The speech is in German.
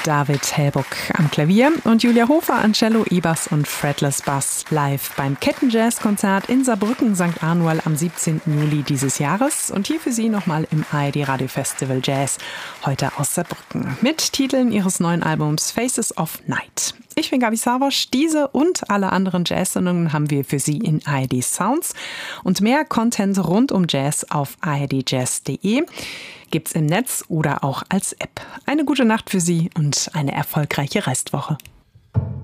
David Hellbock am Klavier und Julia Hofer an Cello, E-Bass und Fretless Bass live beim Ketten-Jazz-Konzert in Saarbrücken St. Anual am 17. Juli dieses Jahres und hier für Sie nochmal im ARD Radio Festival Jazz, heute aus Saarbrücken, mit Titeln ihres neuen Albums Faces of Night. Ich bin Gabi Savosch. Diese und alle anderen Jazz-Sendungen haben wir für Sie in ARD Sounds und mehr Content rund um Jazz auf ardjazz.de gibt's im Netz oder auch als App. Eine gute Nacht für Sie und eine erfolgreiche Restwoche.